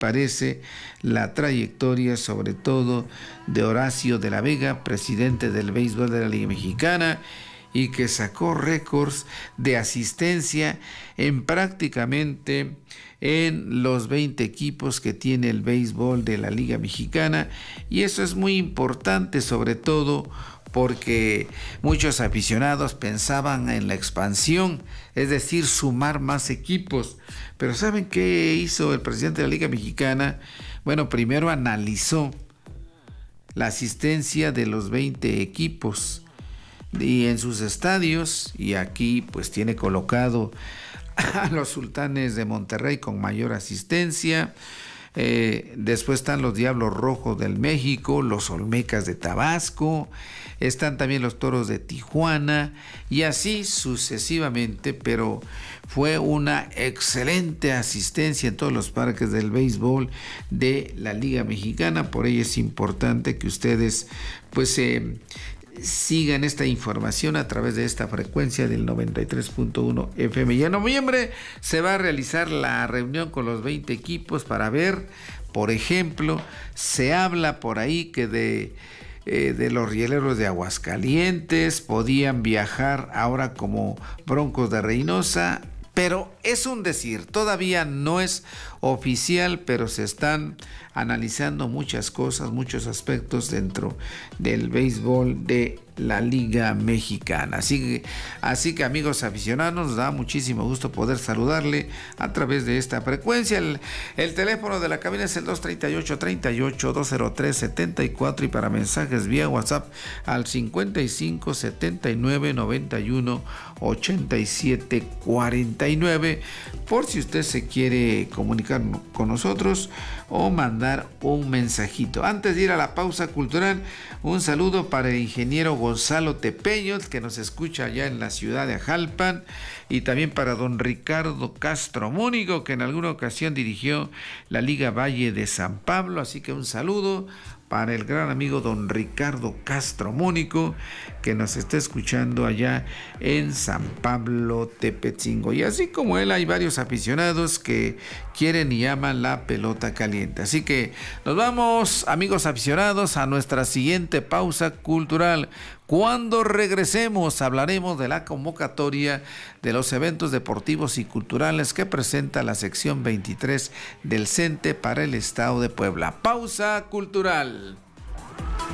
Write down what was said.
parece la trayectoria, sobre todo de Horacio de la Vega, presidente del béisbol de la Liga Mexicana, y que sacó récords de asistencia en prácticamente en los 20 equipos que tiene el béisbol de la Liga Mexicana. Y eso es muy importante, sobre todo porque muchos aficionados pensaban en la expansión, es decir, sumar más equipos. Pero ¿saben qué hizo el presidente de la Liga Mexicana? Bueno, primero analizó la asistencia de los 20 equipos y en sus estadios, y aquí pues tiene colocado a los Sultanes de Monterrey con mayor asistencia. Después están los Diablos Rojos del México, los Olmecas de Tabasco, están también los Toros de Tijuana y así sucesivamente, pero fue una excelente asistencia en todos los parques del béisbol de la Liga Mexicana. Por ello es importante que ustedes pues sigan esta información a través de esta frecuencia del 93.1 FM. Y en noviembre se va a realizar la reunión con los 20 equipos para ver, por ejemplo, se habla por ahí que de los Rieleros de Aguascalientes podían viajar ahora como Broncos de Reynosa, pero es un decir, todavía no es oficial, pero se están analizando muchas cosas, muchos aspectos dentro del béisbol de la Liga Mexicana. Así que amigos aficionados, nos da muchísimo gusto poder saludarle a través de esta frecuencia. El teléfono de la cabina es el 238-203-74 y para mensajes vía WhatsApp al 55 79 91 87 49, por si usted se quiere comunicar con nosotros o mandar un mensajito. Antes de ir a la pausa cultural, un saludo para el ingeniero Gonzalo Tepeños, que nos escucha allá en la ciudad de Ajalpan, y también para don Ricardo Castro Mónigo, que en alguna ocasión dirigió la Liga Valle de San Pablo. Así que un saludo para el gran amigo don Ricardo Castro Mónico, que nos está escuchando allá en San Pablo Tepetzingo. Y así como él, hay varios aficionados que quieren y aman la pelota caliente. Así que nos vamos, amigos aficionados, a nuestra siguiente pausa cultural. Cuando regresemos hablaremos de la convocatoria de los eventos deportivos y culturales que presenta la sección 23 del CENTE para el estado de Puebla. Pausa cultural.